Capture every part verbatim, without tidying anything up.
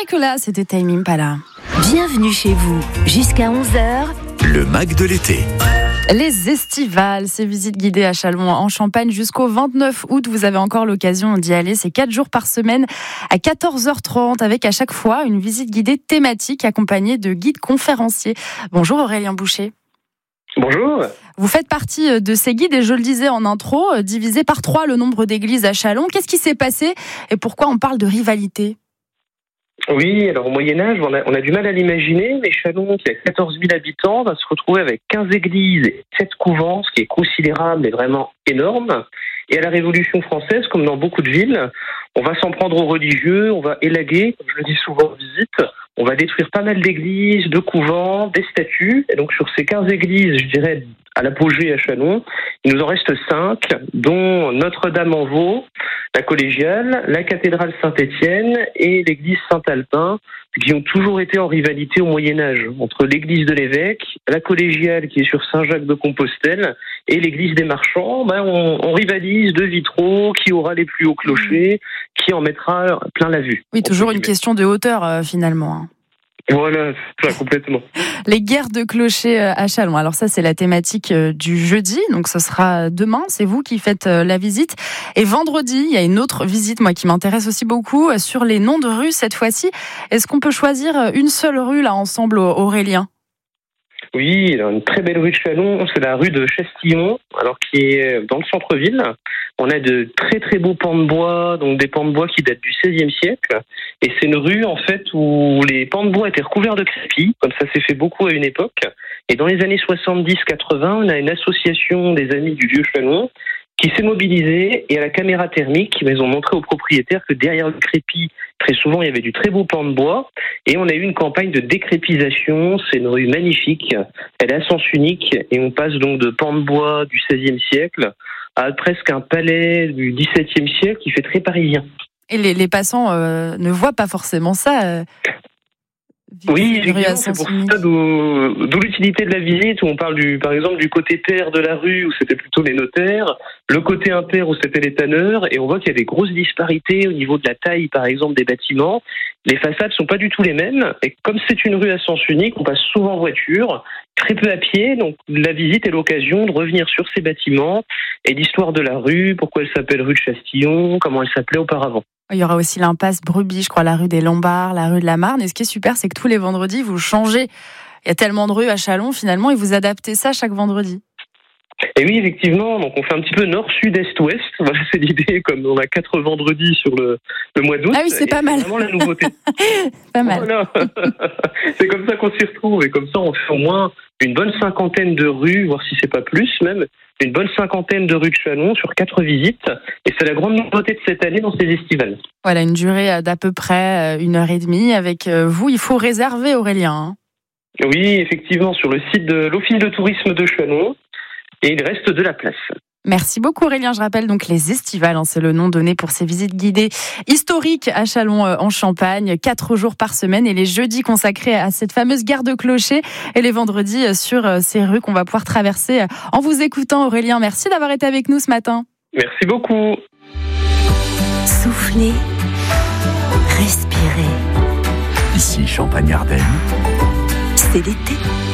que là, c'était Tame Impala. Bienvenue chez vous, jusqu'à onze heures. Le Mac de l'été. Les estivales, ces visites guidées à Châlons en Champagne jusqu'au vingt-neuf août. Vous avez encore l'occasion d'y aller. C'est quatre jours par semaine à quatorze heures trente avec à chaque fois une visite guidée thématique accompagnée de guides conférenciers. Bonjour Aurélien Boucher. Bonjour. Vous faites partie de ces guides et je le disais en intro, divisé par trois le nombre d'églises à Châlons. Qu'est-ce qui s'est passé et pourquoi on parle de rivalité ? Oui, alors au Moyen-Âge, on a, on a du mal à l'imaginer, mais Châlons, qui a quatorze mille habitants, va se retrouver avec quinze églises et sept couvents, ce qui est considérable et vraiment énorme. Et à la Révolution française, comme dans beaucoup de villes, on va s'en prendre aux religieux, on va élaguer, comme je le dis souvent en visite, on va détruire pas mal d'églises, de couvents, des statues. Et donc sur ces quinze églises, je dirais à l'apogée à Châlons, il nous en reste cinq, dont Notre-Dame-en-Vaux, la collégiale, la cathédrale Saint-Étienne et l'église Saint-Alpin, qui ont toujours été en rivalité au Moyen-Âge, entre l'église de l'évêque, la collégiale qui est sur Saint-Jacques-de-Compostelle et l'église des marchands. Ben on, on rivalise de vitraux, qui aura les plus hauts clochers, qui en mettra plein la vue. Oui, toujours une question de hauteur euh, finalement. Hein. Voilà, ça, complètement. Les guerres de clochers à Châlons. Alors ça, c'est la thématique du jeudi. Donc ce sera demain. C'est vous qui faites la visite. Et vendredi, il y a une autre visite, moi, qui m'intéresse aussi beaucoup, sur les noms de rues cette fois-ci. Est-ce qu'on peut choisir une seule rue, là, ensemble, Aurélien ? Oui, une très belle rue de Châlons, c'est la rue de Chastillon, alors qui est dans le centre-ville. On a de très très beaux pans de bois, donc des pans de bois qui datent du seizième siècle. Et c'est une rue en fait où les pans de bois étaient recouverts de crépi, comme ça s'est fait beaucoup à une époque. Et dans les années soixante-dix quatre-vingts, on a une association des Amis du Vieux Châlons qui s'est mobilisée, et à la caméra thermique, ils ont montré aux propriétaires que derrière le crépi, très souvent, il y avait du très beau pan de bois, et on a eu une campagne de décrépisation. C'est une rue magnifique, elle est à sens unique, et on passe donc de pan de bois du seizième siècle à presque un palais du dix-septième siècle qui fait très parisien. Et les, les passants euh, ne voient pas forcément ça euh... Oui, effectivement, c'est pour ça d'où, d'où l'utilité de la visite, où on parle du, par exemple, du côté pair de la rue, où c'était plutôt les notaires, le côté impair, où c'était les tanneurs, et on voit qu'il y a des grosses disparités au niveau de la taille, par exemple, des bâtiments. Les façades sont pas du tout les mêmes, et comme c'est une rue à sens unique, on passe souvent en voiture, très peu à pied, donc la visite est l'occasion de revenir sur ces bâtiments, et l'histoire de la rue, pourquoi elle s'appelle rue de Chastillon, comment elle s'appelait auparavant. Il y aura aussi l'impasse Brebis, je crois, la rue des Lombards, la rue de la Marne. Et ce qui est super, c'est que tous les vendredis, vous changez. Il y a tellement de rues à Châlons, finalement, et vous adaptez ça chaque vendredi. Et oui, effectivement, donc on fait un petit peu nord, sud, est, ouest. Voilà, c'est l'idée, comme on a quatre vendredis sur le, le mois d'août. Ah oui, c'est pas mal. C'est vraiment la nouveauté. Pas mal. Voilà. C'est comme ça qu'on s'y retrouve. Et comme ça, on fait au moins une bonne cinquantaine de rues, voire si c'est pas plus même, une bonne cinquantaine de rues de Châlons sur quatre visites. Et c'est la grande nouveauté de cette année dans ces estivales. Voilà, une durée d'à peu près une heure et demie. Avec vous, il faut réserver, Aurélien. Hein. Oui, effectivement, sur le site de l'Office de tourisme de Châlons. Et il reste de la place. Merci beaucoup Aurélien. Je rappelle donc les estivales, hein, c'est le nom donné pour ces visites guidées historiques à Châlons euh, en Champagne, quatre jours par semaine, et les jeudis consacrés à cette fameuse gare de clochers, et les vendredis euh, sur euh, ces rues qu'on va pouvoir traverser euh, en vous écoutant. Aurélien, merci d'avoir été avec nous ce matin. Merci beaucoup. Soufflez, respirez. Ici Champagne-Ardenne. C'est l'été.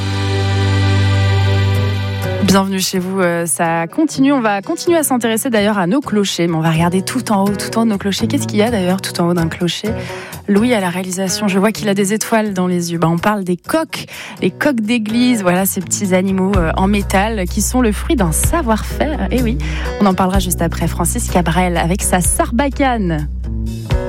Bienvenue chez vous, ça continue, on va continuer à s'intéresser d'ailleurs à nos clochers, mais on va regarder tout en haut, tout en haut de nos clochers. Qu'est-ce qu'il y a d'ailleurs tout en haut d'un clocher ? Louis à la réalisation, je vois qu'il a des étoiles dans les yeux. Ben, on parle des coqs, les coqs d'église, voilà ces petits animaux en métal qui sont le fruit d'un savoir-faire. Et oui, on en parlera juste après. Francis Cabrel avec sa sarbacane.